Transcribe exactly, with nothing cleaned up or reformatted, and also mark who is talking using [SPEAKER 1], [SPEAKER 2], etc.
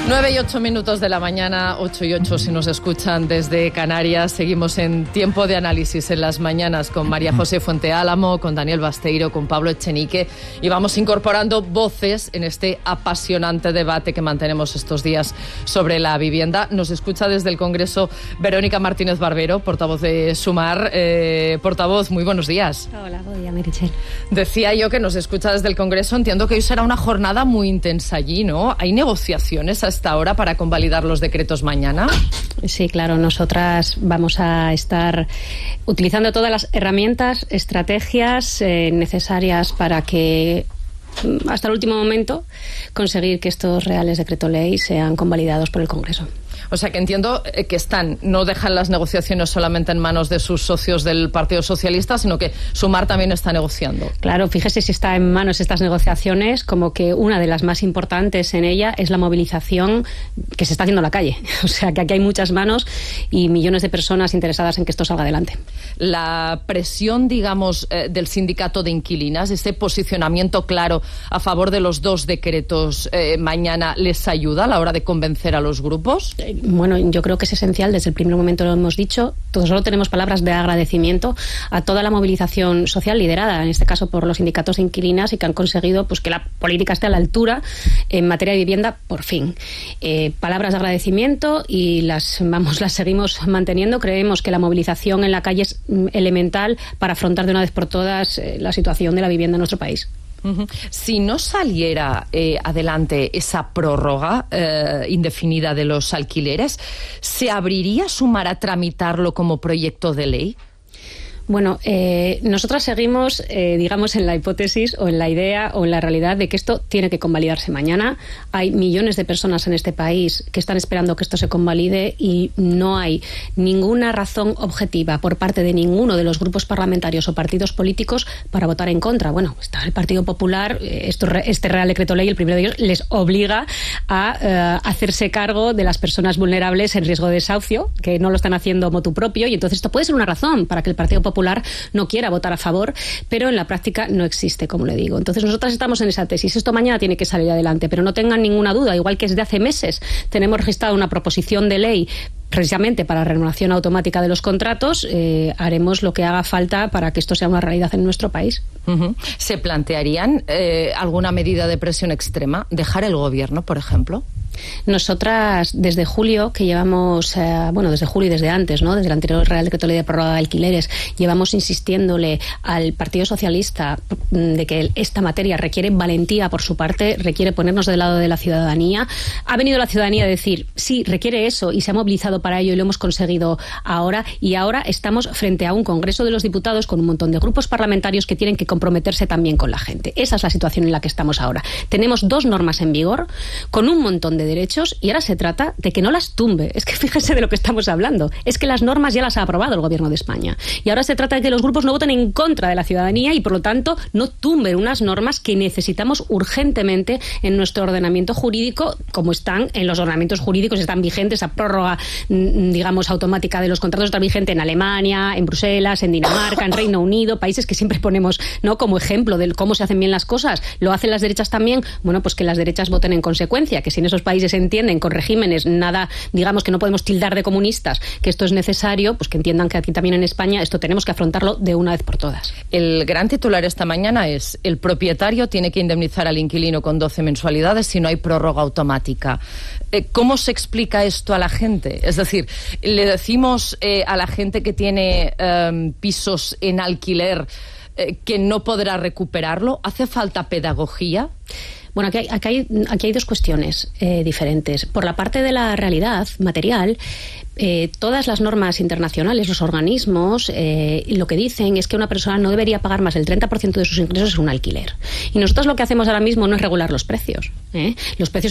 [SPEAKER 1] nueve y ocho minutos de la mañana, ocho y ocho si nos escuchan desde Canarias. Seguimos en Tiempo de Análisis en las mañanas con María José Fuenteálamo, con Daniel Basteiro, con Pablo Echenique, y vamos incorporando voces en este apasionante debate que mantenemos estos días sobre la vivienda. Nos escucha desde el Congreso Verónica Martínez Barbero, portavoz de Sumar. Eh, portavoz, muy buenos días.
[SPEAKER 2] Hola, buen día, Meritxell.
[SPEAKER 1] Decía yo que nos escucha desde el Congreso. Entiendo que hoy será una jornada muy intensa allí, ¿no? ¿Hay negociaciones hasta ahora para convalidar los decretos mañana?
[SPEAKER 2] Sí, claro. Nosotras vamos a estar utilizando todas las herramientas, estrategias eh, necesarias para que hasta el último momento conseguir que estos reales decreto ley sean convalidados por el Congreso.
[SPEAKER 1] O sea que entiendo que están, no dejan las negociaciones solamente en manos de sus socios del Partido Socialista, sino que Sumar también está negociando.
[SPEAKER 2] Claro, fíjese si está en manos estas negociaciones, como que una de las más importantes en ella es la movilización que se está haciendo en la calle. O sea que aquí hay muchas manos y millones de personas interesadas en que esto salga adelante.
[SPEAKER 1] La presión, digamos, eh, del sindicato de inquilinas, ese posicionamiento claro a favor de los dos decretos eh, mañana, ¿les ayuda a la hora de convencer a los grupos?
[SPEAKER 2] Bueno, yo creo que es esencial, desde el primer momento lo hemos dicho, todos solo tenemos palabras de agradecimiento a toda la movilización social liderada, en este caso por los sindicatos de inquilinas, y que han conseguido pues que la política esté a la altura en materia de vivienda, por fin. Eh, palabras de agradecimiento y las, vamos, las seguimos manteniendo. Creemos que la movilización en la calle es elemental para afrontar de una vez por todas eh, la situación de la vivienda en nuestro país.
[SPEAKER 1] Uh-huh. Si no saliera eh, adelante esa prórroga eh, indefinida de los alquileres, ¿se abriría Sumar a tramitarlo como proyecto de ley?
[SPEAKER 2] Bueno, eh, nosotras seguimos, eh, digamos, en la hipótesis o en la idea o en la realidad de que esto tiene que convalidarse mañana. Hay millones de personas en este país que están esperando que esto se convalide y no hay ninguna razón objetiva por parte de ninguno de los grupos parlamentarios o partidos políticos para votar en contra. Bueno, está el Partido Popular, esto, este Real Decreto Ley, el primero de ellos, les obliga a eh, hacerse cargo de las personas vulnerables en riesgo de desahucio, que no lo están haciendo motu propio, y entonces esto puede ser una razón para que el Partido Popular Popular no quiera votar a favor, pero en la práctica no existe, como le digo. Entonces nosotras estamos en esa tesis. Esto mañana tiene que salir adelante, pero no tengan ninguna duda, igual que desde hace meses tenemos registrado una proposición de ley precisamente para la renovación automática de los contratos, eh, haremos lo que haga falta para que esto sea una realidad en nuestro país.
[SPEAKER 1] Uh-huh. ¿Se plantearían eh, alguna medida de presión extrema? ¿Dejar el gobierno, por ejemplo?
[SPEAKER 2] Nosotras, desde julio, que llevamos, eh, bueno, desde julio y desde antes, ¿no? Desde el anterior Real Decreto Ley de Prórroga de Alquileres, llevamos insistiéndole al Partido Socialista de que esta materia requiere valentía por su parte, requiere ponernos del lado de la ciudadanía. Ha venido la ciudadanía a decir, sí, requiere eso, y se ha movilizado para ello y lo hemos conseguido ahora, y ahora estamos frente a un Congreso de los Diputados con un montón de grupos parlamentarios que tienen que comprometerse también con la gente. Esa es la situación en la que estamos ahora. Tenemos dos normas en vigor con un montón de derechos y ahora se trata de que no las tumbe. Es que fíjese de lo que estamos hablando. Es que las normas ya las ha aprobado el Gobierno de España y ahora se trata de que los grupos no voten en contra de la ciudadanía y por lo tanto no tumben unas normas que necesitamos urgentemente en nuestro ordenamiento jurídico, como están en los ordenamientos jurídicos, están vigentes. Esa prórroga, digamos, automática de los contratos está vigente en Alemania, en Bruselas, en Dinamarca, en Reino Unido, países que siempre ponemos, ¿no?, como ejemplo de cómo se hacen bien las cosas. Lo hacen las derechas también. Bueno, pues que las derechas voten en consecuencia, que si en esos países se entienden con regímenes nada, digamos, que no podemos tildar de comunistas, que esto es necesario, pues que entiendan que aquí también en España esto tenemos que afrontarlo de una vez por todas.
[SPEAKER 1] El gran titular esta mañana es: el propietario tiene que indemnizar al inquilino con doce mensualidades si no hay prórroga automática. ¿Cómo se explica esto a la gente? Es decir, le decimos eh, a la gente que tiene eh, pisos en alquiler eh, que no podrá recuperarlo. ¿Hace falta pedagogía?
[SPEAKER 2] Bueno, aquí hay, aquí hay, aquí hay dos cuestiones eh, diferentes. Por la parte de la realidad material, eh, todas las normas internacionales, los organismos, eh, lo que dicen es que una persona no debería pagar más del treinta por ciento de sus ingresos en un alquiler. Y nosotros lo que hacemos ahora mismo no es regular los precios, ¿eh? Los precios